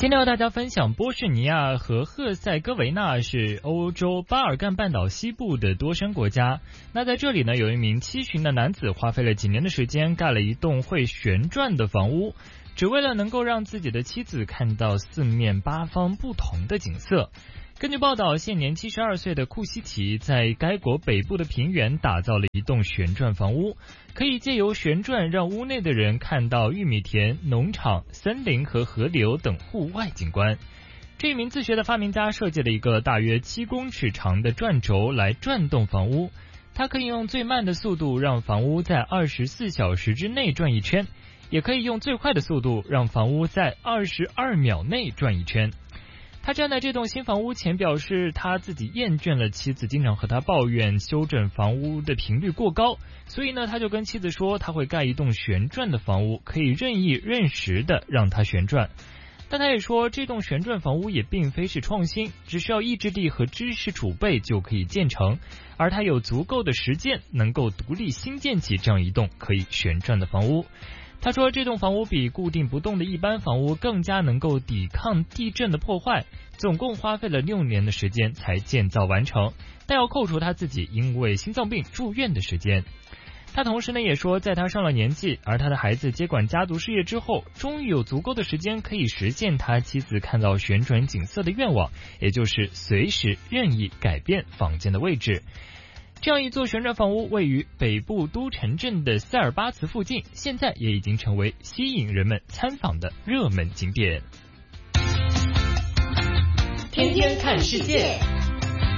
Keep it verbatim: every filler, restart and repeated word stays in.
今天和大家分享，波士尼亚和赫塞哥维纳是欧洲巴尔干半岛西部的多山国家。那在这里呢，有一名七旬的男子花费了几年的时间，盖了一栋会旋转的房屋，只为了能够让自己的妻子看到四面八方不同的景色。根据报道，现年七十二岁的库西奇在该国北部的平原打造了一栋旋转房屋，可以借由旋转让屋内的人看到玉米田、农场、森林和河流等户外景观。这一名自学的发明家设计了一个大约七公尺长的转轴来转动房屋，它可以用最慢的速度让房屋在二十四小时之内转一圈，也可以用最快的速度让房屋在二十二秒内转一圈。他站在这栋新房屋前表示，他自己厌倦了妻子经常和他抱怨修整房屋的频率过高，所以呢，他就跟妻子说他会盖一栋旋转的房屋，可以任意任时的让它旋转。但他也说，这栋旋转房屋也并非是创新，只需要意志力和知识储备就可以建成，而他有足够的实践，能够独立新建起这样一栋可以旋转的房屋。他说，这栋房屋比固定不动的一般房屋更加能够抵抗地震的破坏，总共花费了六年的时间才建造完成，但要扣除他自己因为心脏病住院的时间。他同时呢也说，在他上了年纪，而他的孩子接管家族事业之后，终于有足够的时间可以实现他妻子看到旋转景色的愿望，也就是随时任意改变房间的位置。这样一座旋转房屋位于北部都城镇的塞尔巴茨附近，现在也已经成为吸引人们参访的热门景点。 天天看世界。